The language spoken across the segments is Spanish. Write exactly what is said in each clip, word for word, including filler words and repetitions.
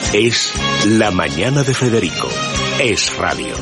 Es La Mañana de Federico. Es radio.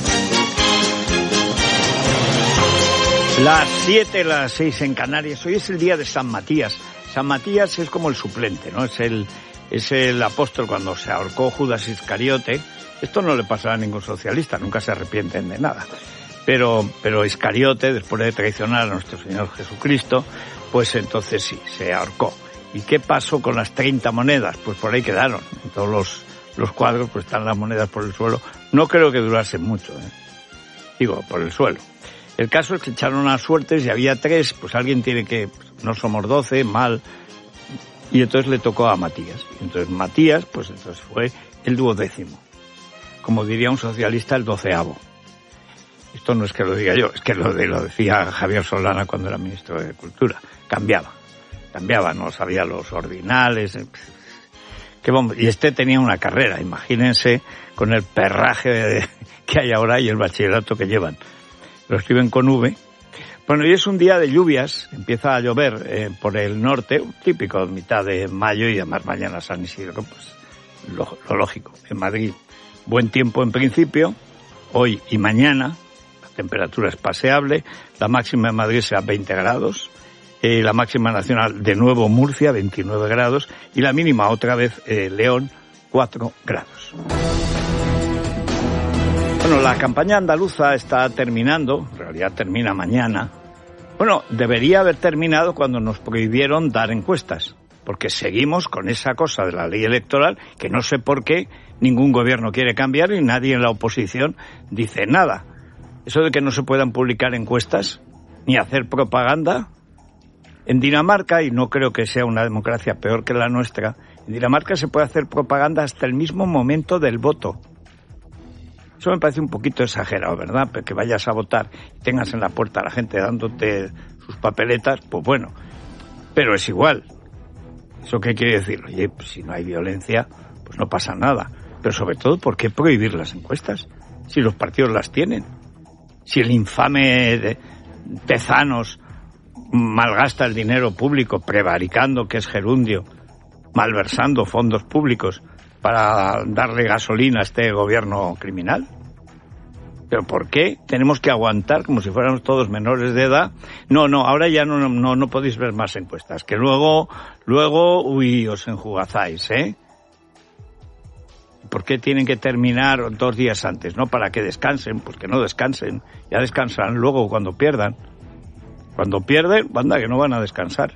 Las siete, las seis en Canarias. Hoy es el día de San Matías. San Matías es como el suplente, ¿no? Es el, es el apóstol cuando se ahorcó Judas Iscariote. Esto no le pasará a ningún socialista, nunca se arrepienten de nada. Pero, pero Iscariote, después de traicionar a nuestro Señor Jesucristo, pues entonces sí, se ahorcó. ¿Y qué pasó con las treinta monedas? Pues por ahí quedaron. En todos los, los cuadros pues están las monedas por el suelo. No creo que durasen mucho, ¿eh? Digo, por el suelo. El caso es que echaron las suertes y había tres, pues alguien tiene que, pues, no somos doce, mal, y entonces le tocó a Matías. Entonces Matías, pues entonces fue el duodécimo. Como diría un socialista, el doceavo. Esto no es que lo diga yo, es que lo, de, lo decía Javier Solana cuando era ministro de Cultura. Cambiaba, cambiaba, no sabía los ordinales. Qué bomba. Y este tenía una carrera, imagínense, con el perraje de, que hay ahora y el bachillerato que llevan. Lo escriben con V. Bueno, hoy es un día de lluvias, empieza a llover eh, por el norte, típico mitad de mayo y además mañana San Isidro, pues lo, lo lógico. En Madrid, buen tiempo en principio, hoy y mañana, la temperatura es paseable, la máxima en Madrid será veinte grados, eh, la máxima nacional de nuevo Murcia, veintinueve grados, y la mínima otra vez eh, León, cuatro grados. Bueno, la campaña andaluza está terminando, en realidad termina mañana. Bueno, debería haber terminado cuando nos prohibieron dar encuestas, porque seguimos con esa cosa de la ley electoral que no sé por qué ningún gobierno quiere cambiar y nadie en la oposición dice nada. Eso de que no se puedan publicar encuestas ni hacer propaganda. En Dinamarca, y no creo que sea una democracia peor que la nuestra, en Dinamarca se puede hacer propaganda hasta el mismo momento del voto. Eso me parece un poquito exagerado, ¿verdad? Que vayas a votar y tengas en la puerta a la gente dándote sus papeletas, pues bueno. Pero es igual. ¿Eso qué quiere decir? Oye, pues si no hay violencia, pues no pasa nada. Pero sobre todo, ¿por qué prohibir las encuestas? Si los partidos las tienen. Si el infame de Tezanos malgasta el dinero público, prevaricando, que es gerundio, malversando fondos públicos para darle gasolina a este gobierno criminal. ¿Pero por qué tenemos que aguantar como si fuéramos todos menores de edad? No, no, ahora ya no, no, no podéis ver más encuestas, que luego, luego, uy, os enjugazáis, ¿eh? ¿Por qué tienen que terminar dos días antes? ¿No? Para que descansen, pues que no descansen, ya descansarán luego cuando pierdan. Cuando pierden, anda, que no van a descansar.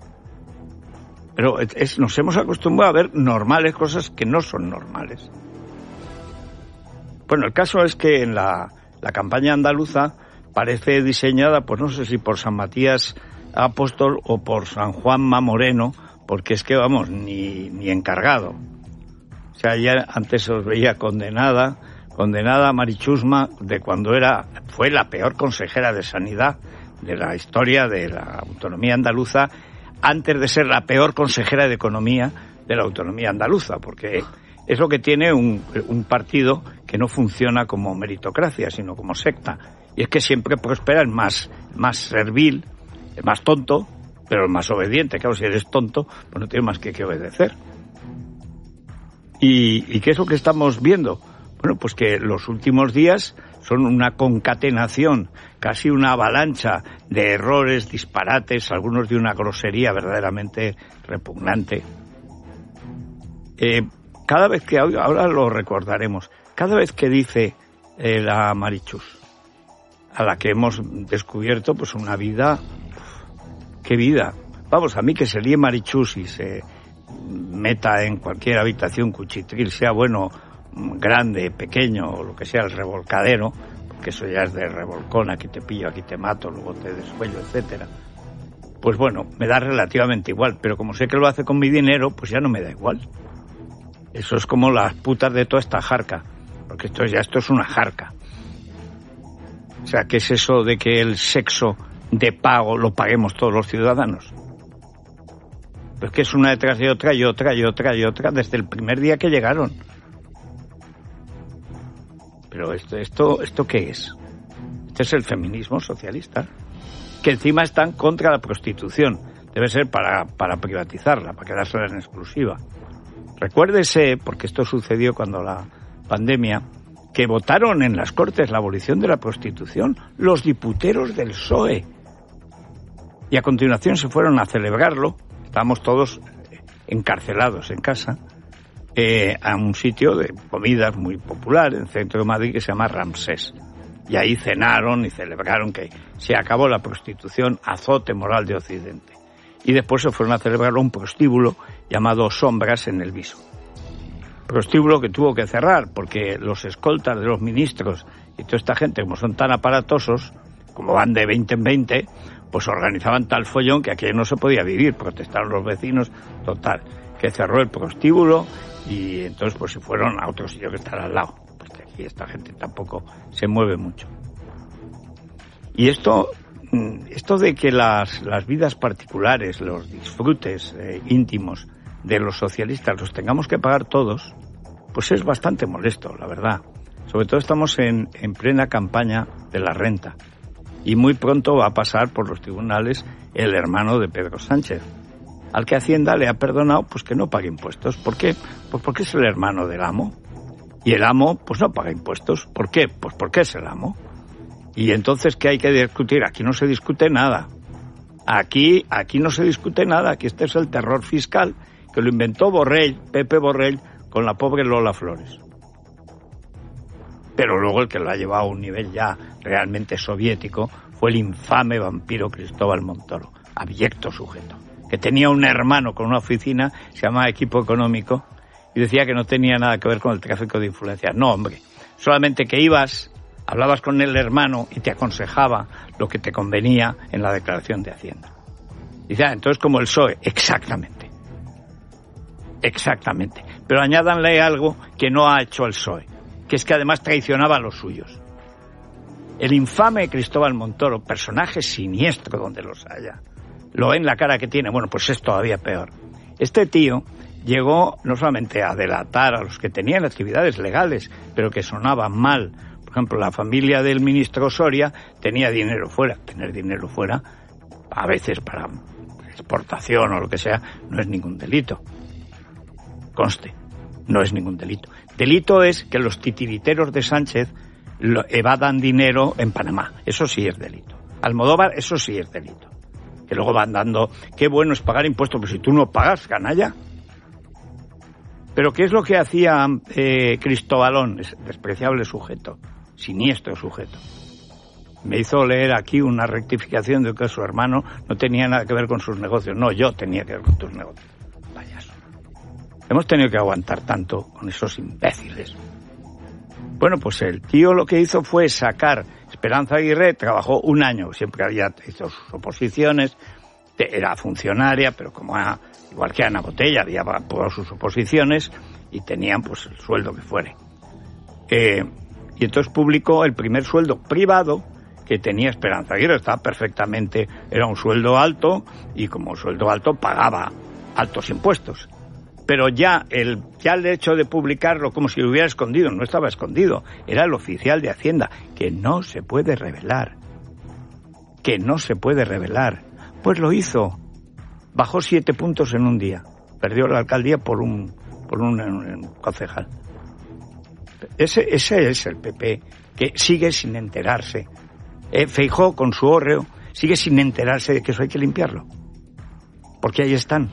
Pero es, nos hemos acostumbrado a ver normales cosas que no son normales. Bueno, el caso es que en la, la campaña andaluza parece diseñada, pues no sé si por San Matías Apóstol o por San Juanma Moreno, porque es que, vamos, ni, ni encargado. O sea, ya antes os veía condenada, condenada Mari Chusma, de cuando era, fue la peor consejera de Sanidad de la historia de la autonomía andaluza, antes de ser la peor consejera de Economía de la autonomía andaluza, porque es lo que tiene un, un partido que no funciona como meritocracia, sino como secta. Y es que siempre prospera el más, más servil, el más tonto, pero el más obediente. Claro, si eres tonto, pues no tienes más que, que obedecer. ¿Y, ¿Y qué es lo que estamos viendo? Bueno, pues que los últimos días son una concatenación, casi una avalancha de errores, disparates, algunos de una grosería verdaderamente repugnante. Eh, cada vez que, ahora lo recordaremos, cada vez que dice eh, la Marichus, a la que hemos descubierto pues una vida, uf, qué vida. Vamos, a mí que se líe Marichus y se meta en cualquier habitación cuchitril, sea bueno, grande, pequeño, o lo que sea, el revolcadero, porque eso ya es de revolcón, aquí te pillo, aquí te mato, luego te descuello, etcétera. Pues bueno, me da relativamente igual, pero como sé que lo hace con mi dinero, pues ya no me da igual. Eso es como las putas de toda esta jarca, porque esto ya esto es una jarca. O sea, ¿qué es eso de que el sexo de pago lo paguemos todos los ciudadanos? Pues que es una detrás de otra y otra y otra y otra desde el primer día que llegaron. Pero esto, esto, ¿esto qué es? Este es el feminismo socialista, que encima están contra la prostitución. Debe ser para, para privatizarla, para quedársela en exclusiva. Recuérdese, porque esto sucedió cuando la pandemia, que votaron en las Cortes la abolición de la prostitución los diputeros del P S O E. Y a continuación se fueron a celebrarlo, estábamos todos encarcelados en casa, eh, a un sitio de comidas muy popular en el centro de Madrid que se llama Ramsés. Y ahí cenaron y celebraron que se acabó la prostitución, azote moral de Occidente. Y después se fueron a celebrar un prostíbulo llamado Sombras en el Viso. Prostíbulo que tuvo que cerrar porque los escoltas de los ministros y toda esta gente, como son tan aparatosos, como van de veinte en veinte, pues organizaban tal follón que aquí no se podía vivir, protestaron los vecinos, total, que cerró el prostíbulo y entonces pues se fueron a otro sitio que está al lado, porque aquí esta gente tampoco se mueve mucho. Y esto, esto de que las, las vidas particulares, los disfrutes eh, íntimos de los socialistas los tengamos que pagar todos, pues es bastante molesto, la verdad. Sobre todo estamos en, en plena campaña de la renta. Y muy pronto va a pasar por los tribunales el hermano de Pedro Sánchez, al que Hacienda le ha perdonado pues que no pague impuestos. ¿Por qué? Pues porque es el hermano del amo. Y el amo pues no paga impuestos. ¿Por qué? Pues porque es el amo. Y entonces, ¿qué hay que discutir? Aquí no se discute nada. Aquí, aquí no se discute nada. Aquí este es el terror fiscal que lo inventó Borrell, Pepe Borrell, con la pobre Lola Flores. Pero luego el que lo ha llevado a un nivel ya realmente soviético fue el infame vampiro Cristóbal Montoro, abyecto sujeto, que tenía un hermano con una oficina, se llamaba Equipo Económico, y decía que no tenía nada que ver con el tráfico de influencias. No, hombre, solamente que ibas, hablabas con el hermano y te aconsejaba lo que te convenía en la declaración de Hacienda. Dice, ah, entonces como el P S O E, exactamente, exactamente, pero añádanle algo que no ha hecho el P S O E, que es que además traicionaba a los suyos. El infame Cristóbal Montoro, personaje siniestro donde los haya, lo ven la cara que tiene, bueno, pues es todavía peor. Este tío llegó no solamente a delatar a los que tenían actividades legales, pero que sonaban mal. Por ejemplo, la familia del ministro Soria tenía dinero fuera. Tener dinero fuera, a veces para exportación o lo que sea, no es ningún delito. Conste, no es ningún delito. Delito es que los titiriteros de Sánchez lo evadan dinero en Panamá. Eso sí es delito. Almodóvar, eso sí es delito. Que luego van dando, qué bueno es pagar impuestos, pero si tú no pagas, canalla. Pero ¿qué es lo que hacía eh, Cristóbalón, ese despreciable sujeto, siniestro sujeto? Me hizo leer aquí una rectificación de que su hermano no tenía nada que ver con sus negocios. No, yo tenía que ver con tus negocios. Payaso. Hemos tenido que aguantar tanto con esos imbéciles. Bueno, pues el tío lo que hizo fue sacar, Esperanza Aguirre trabajó un año, siempre había hecho sus oposiciones, era funcionaria, pero como a, igual que Ana Botella, había pagado sus oposiciones y tenían pues el sueldo que fuere. Eh, y entonces publicó el primer sueldo privado que tenía Esperanza Aguirre, estaba perfectamente, era un sueldo alto y como sueldo alto pagaba altos impuestos. Pero ya el, ya el hecho de publicarlo como si lo hubiera escondido, no estaba escondido, era el oficial de Hacienda, que no se puede revelar, que no se puede revelar. Pues lo hizo, bajó siete puntos en un día, perdió la alcaldía por un, por un, un concejal. Ese, ese es el P P, que sigue sin enterarse. Eh, Feijóo con su hórreo sigue sin enterarse de que eso hay que limpiarlo, porque ahí están.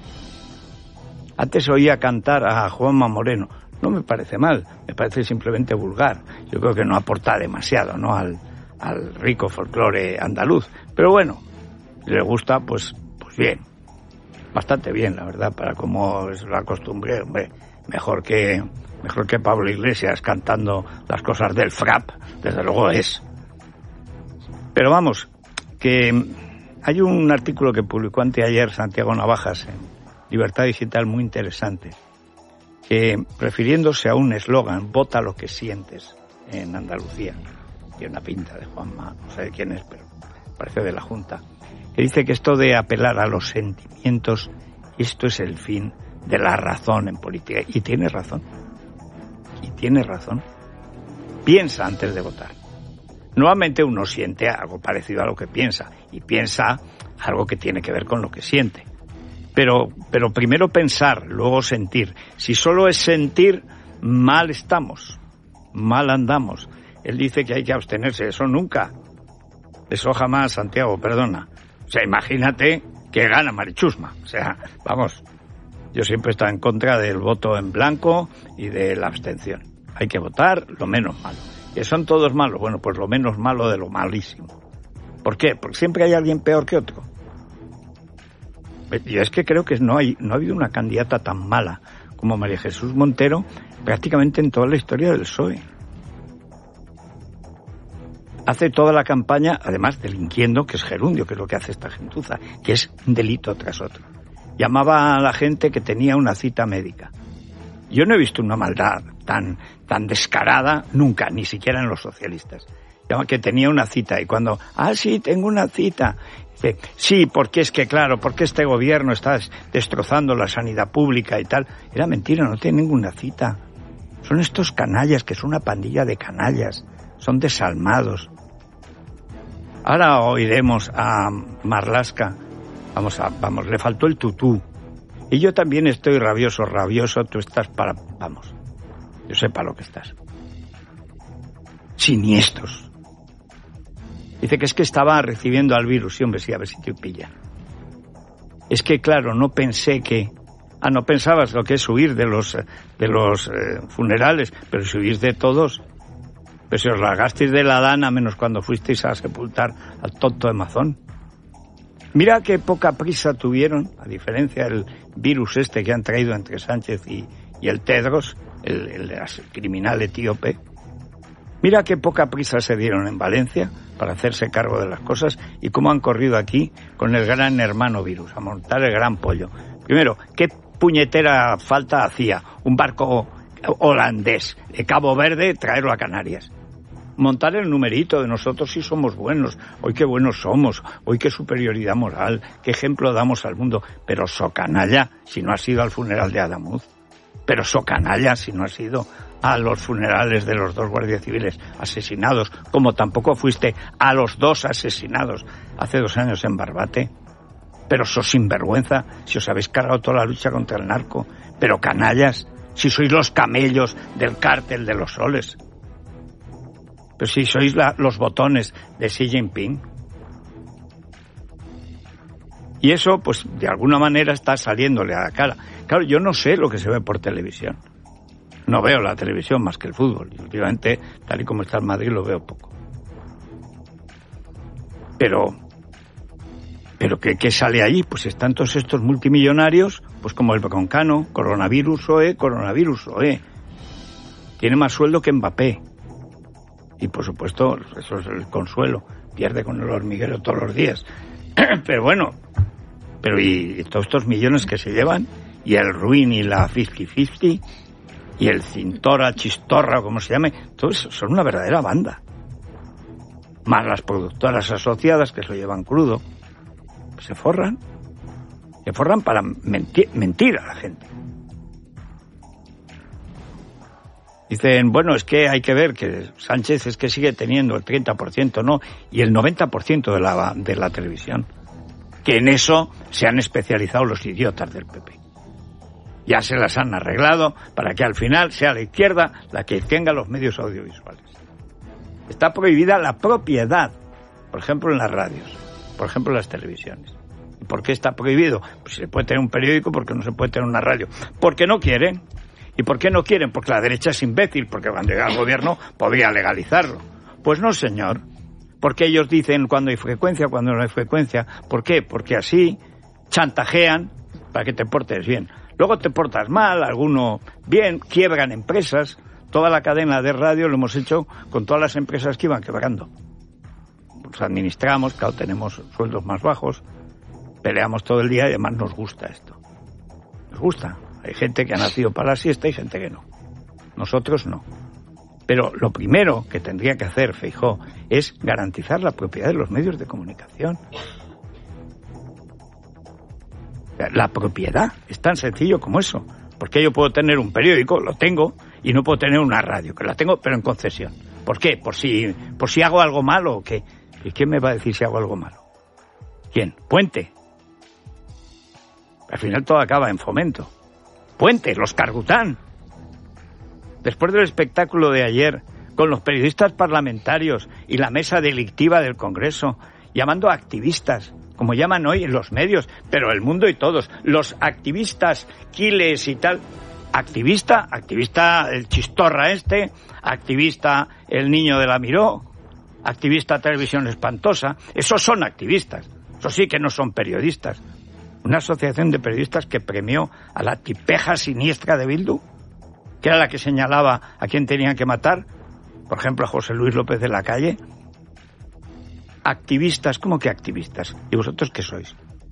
Antes oía cantar a Juanma Moreno. No me parece mal, me parece simplemente vulgar. Yo creo que no aporta demasiado, ¿no?, al, al rico folclore andaluz. Pero bueno, si le gusta, pues, pues bien. Bastante bien, la verdad, para como es la costumbre, hombre, mejor que, mejor que Pablo Iglesias cantando las cosas del frap, desde luego es. Pero vamos, que hay un artículo que publicó anteayer Santiago Navajas en Libertad Digital muy interesante, que refiriéndose a un eslogan, vota lo que sientes, en Andalucía, tiene una pinta de Juanma, no sé de quién es, pero parece de la Junta, que dice que esto de apelar a los sentimientos, esto es el fin de la razón en política. Y tiene razón, y tiene razón. Piensa antes de votar. Normalmente uno siente algo parecido a lo que piensa, y piensa algo que tiene que ver con lo que siente. Pero, pero primero pensar, luego sentir. Si solo es sentir, mal estamos, mal andamos. Él dice que hay que abstenerse, eso nunca. Eso jamás, Santiago, perdona. O sea, imagínate que gana Marichusma. O sea, vamos, yo siempre he estado en contra del voto en blanco y de la abstención. Hay que votar lo menos malo. ¿Que son todos malos? Bueno, pues lo menos malo de lo malísimo. ¿Por qué? Porque siempre hay alguien peor que otro. Yo es que creo que no hay, no ha habido una candidata tan mala como María Jesús Montero prácticamente en toda la historia del P S O E. Hace toda la campaña, además delinquiendo, que es gerundio, que es lo que hace esta gentuza, que es un delito tras otro. Llamaba a la gente que tenía una cita médica. Yo no he visto una maldad tan, tan descarada nunca, ni siquiera en los socialistas. Llama que tenía una cita y cuando, ah, sí, tengo una cita. Dice, sí, porque es que, claro, porque este gobierno está destrozando la sanidad pública y tal. Era mentira, no tiene ninguna cita. Son estos canallas, que son una pandilla de canallas. Son desalmados. Ahora oiremos a Marlaska. Vamos a, vamos, le faltó el tutú. Y yo también estoy rabioso, rabioso. Tú estás para, vamos, yo sé para lo que estás. Siniestros. Dice que es que estaba recibiendo al virus. Sí, hombre, sí, a ver si te pilla. Es que, claro, no pensé que... Ah, no pensabas lo que es huir de los, de los eh, funerales, pero si huís de todos... Pero si os largasteis de la dana, menos cuando fuisteis a sepultar al tonto de Mazón. Mira qué poca prisa tuvieron, a diferencia del virus este que han traído entre Sánchez y, y el Tedros, el, el, el criminal etíope. Mira qué poca prisa se dieron en Valencia para hacerse cargo de las cosas y cómo han corrido aquí con el gran hermano virus, a montar el gran pollo. Primero, ¿qué puñetera falta hacía un barco holandés de Cabo Verde traerlo a Canarias? Montar el numerito de nosotros sí somos buenos, hoy qué buenos somos, hoy qué superioridad moral, qué ejemplo damos al mundo, pero so canalla si no has ido al funeral de Adamuz, pero so canalla si no has ido a los funerales de los dos guardias civiles asesinados, como tampoco fuiste a los dos asesinados hace dos años en Barbate, pero sos sinvergüenza si os habéis cargado toda la lucha contra el narco, pero canallas si sois los camellos del cártel de los soles. Pero si sois la, los botones de Xi Jinping. Y eso, pues, de alguna manera está saliéndole a la cara. Claro, yo no sé lo que se ve por televisión. No veo la televisión más que el fútbol. Y últimamente, tal y como está el Madrid, lo veo poco. Pero, pero ¿qué, qué sale allí? Pues están todos estos multimillonarios, pues como el Broncano, coronavirus O E, coronavirus O E. Tiene más sueldo que Mbappé. Y por supuesto, eso es el consuelo. Pierde con el hormiguero todos los días. Pero bueno, pero y todos estos millones que se llevan, y el Ruin y la cincuenta cincuenta, y el Cintora, Chistorra, como se llame, todos son una verdadera banda. Más las productoras asociadas que se lo llevan crudo. Se forran. Se forran para mentir, mentir a la gente. Dicen, bueno, es que hay que ver que Sánchez es que sigue teniendo el treinta por ciento, ¿no? Y el noventa por ciento de la, de la televisión. Que en eso se han especializado los idiotas del P P. Ya se las han arreglado para que al final sea la izquierda la que tenga los medios audiovisuales. Está prohibida la propiedad, por ejemplo, en las radios, por ejemplo, en las televisiones. ¿Y por qué está prohibido? Pues se puede tener un periódico, porque no se puede tener una radio. Porque no quieren. ¿Y por qué no quieren? Porque la derecha es imbécil, porque cuando llega al gobierno podría legalizarlo. Pues no, señor. Porque ellos dicen cuando hay frecuencia, cuando no hay frecuencia. ¿Por qué? Porque así chantajean para que te portes bien. Luego te portas mal, alguno bien, quiebran empresas. Toda la cadena de radio lo hemos hecho con todas las empresas que iban quebrando. Los administramos, claro, tenemos sueldos más bajos, peleamos todo el día y además nos gusta esto. Nos gusta. Hay gente que ha nacido para la siesta y gente que no. Nosotros no. Pero lo primero que tendría que hacer Feijóo es garantizar la propiedad de los medios de comunicación. La propiedad es tan sencillo como eso. Porque yo puedo tener un periódico, lo tengo, y no puedo tener una radio, que la tengo, pero en concesión. ¿Por qué? ¿Por si, por si hago algo malo o qué? ¿Y quién me va a decir si hago algo malo? ¿Quién? ¿Puente? Al final todo acaba en Fomento. Puente, los Cargután. Después del espectáculo de ayer, con los periodistas parlamentarios y la mesa delictiva del Congreso, llamando a activistas, como llaman hoy en los medios, pero el mundo y todos, los activistas, Quiles y tal. Activista, activista el chistorra este, activista el niño de la Miró, activista Televisión Espantosa, esos son activistas, eso sí que no son periodistas. Una asociación de periodistas que premió a la tipeja siniestra de Bildu, que era la que señalaba a quién tenían que matar, por ejemplo a José Luis López de la Calle. Activistas, ¿cómo que activistas? ¿Y vosotros qué sois?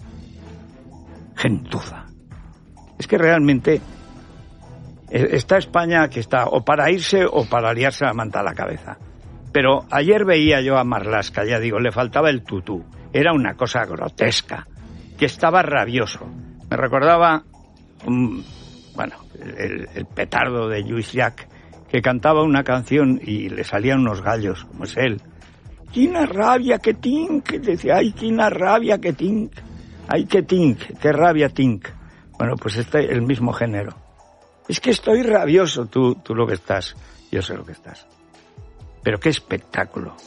Gentuza. Es que realmente está España que está o para irse o para liarse la manta a la cabeza. Pero ayer veía yo a Marlaska, ya digo, le faltaba el tutú. Era una cosa grotesca, que estaba rabioso. Me recordaba, un, bueno, el, el petardo de Lluís Llach, que cantaba una canción y le salían unos gallos, como es él. ¡Quina rabia que tinc! Decía, ¡ay, quina rabia que tinc! ¡Ay, que tinc! ¡Qué rabia tinc! Bueno, pues este el mismo género. Es que estoy rabioso, tú, tú lo que estás, yo sé lo que estás. Pero qué espectáculo.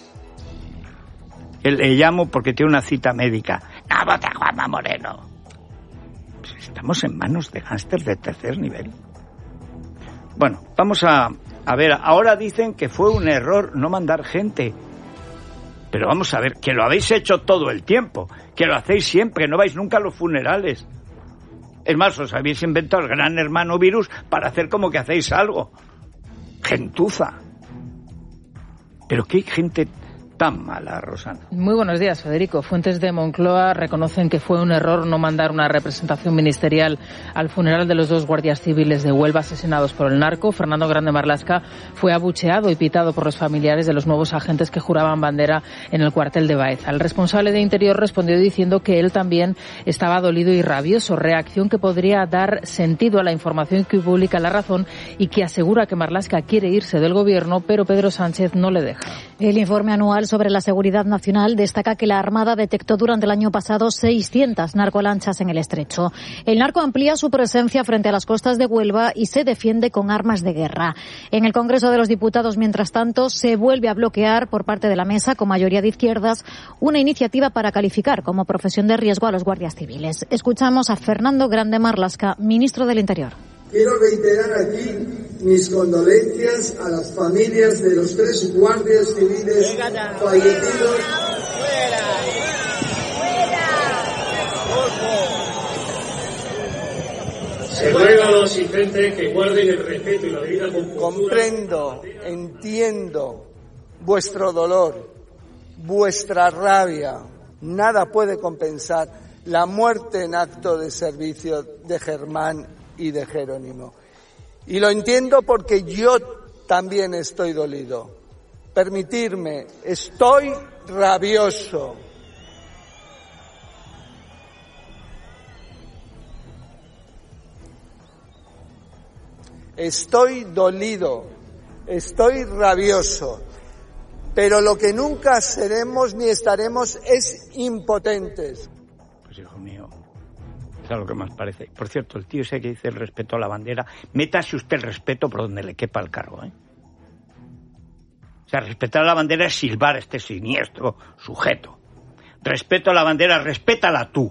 Le llamo porque tiene una cita médica. ¡No vota Juanma Moreno! Pues estamos en manos de gángsters de tercer nivel. Bueno, vamos a, a ver, ahora dicen que fue un error no mandar gente. Pero vamos a ver, que lo habéis hecho todo el tiempo, que lo hacéis siempre, no vais nunca a los funerales. Es más, os habéis inventado el gran hermano virus para hacer como que hacéis algo. Gentuza. Pero qué gente tan mala, Rosana. Muy buenos días, Federico. Fuentes de Moncloa reconocen que fue un error no mandar una representación ministerial al funeral de los dos guardias civiles de Huelva asesinados por el narco. Fernando Grande Marlaska fue abucheado y pitado por los familiares de los nuevos agentes que juraban bandera en el cuartel de Baeza. El responsable de Interior respondió diciendo que él también estaba dolido y rabioso, reacción que podría dar sentido a la información que publica La Razón y que asegura que Marlaska quiere irse del gobierno, pero Pedro Sánchez no le deja. El informe anual sobre la seguridad nacional destaca que la Armada detectó durante el año pasado seiscientas narcolanchas en el estrecho. El narco amplía su presencia frente a las costas de Huelva y se defiende con armas de guerra. En el Congreso de los Diputados, mientras tanto, se vuelve a bloquear por parte de la mesa, con mayoría de izquierdas, una iniciativa para calificar como profesión de riesgo a los guardias civiles. Escuchamos a Fernando Grande Marlaska, ministro del Interior. Quiero reiterar aquí mis condolencias a las familias de los tres guardias civiles fallecidos. Se ruega a los asistentes que guarden el respeto y la debida compostura. Comprendo, entiendo vuestro dolor, vuestra rabia. Nada puede compensar la muerte en acto de servicio de Germán y de Jerónimo. Y lo entiendo porque yo también estoy dolido. Permitirme, estoy rabioso. Estoy dolido, estoy rabioso. Pero lo que nunca seremos ni estaremos es impotentes. Pues hijo mío, es lo que más parece. Por cierto, el tío ese que dice el respeto a la bandera, métase usted el respeto por donde le quepa el cargo, ¿eh? O sea, respetar a la bandera es silbar a este siniestro sujeto. Respeto a la bandera, respétala tú.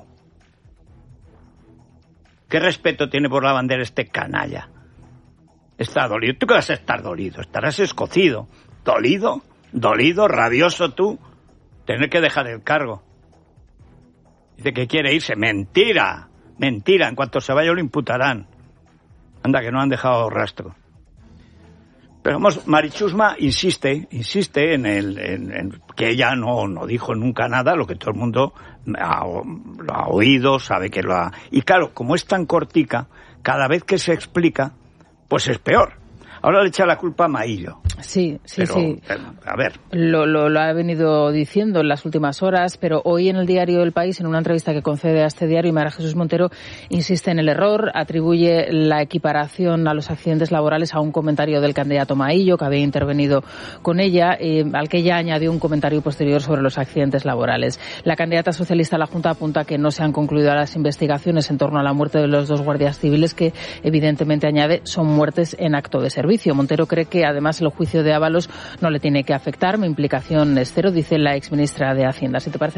¿Qué respeto tiene por la bandera este canalla? Está dolido. ¿Tú qué vas a estar dolido? Estarás escocido. ¿Dolido? ¿Dolido? ¿Rabioso tú? Tener que dejar el cargo. Dice que quiere irse. ¡Mentira! Mentira. En cuanto se vaya lo imputarán. Anda, que no han dejado rastro. Pero vamos, Marichusma insiste, insiste en, el, en, en que ella no, no dijo nunca nada, lo que todo el mundo ha, lo ha oído, sabe que lo ha... Y claro, como es tan cortica, cada vez que se explica, pues es peor. Ahora le echa la culpa a Maillo. Sí, sí, pero, sí. A ver. Lo, lo, lo ha venido diciendo en las últimas horas, pero hoy en el diario El País, en una entrevista que concede a este diario, María Jesús Montero insiste en el error, atribuye la equiparación a los accidentes laborales a un comentario del candidato Maillo, que había intervenido con ella, eh, al que ella añadió un comentario posterior sobre los accidentes laborales. La candidata socialista a la Junta apunta que no se han concluido las investigaciones en torno a la muerte de los dos guardias civiles, que evidentemente, añade, son muertes en acto de servicio. Montero cree que además el juicio de Ábalos no le tiene que afectar. Mi implicación es cero, dice la exministra de Hacienda. Si te parece,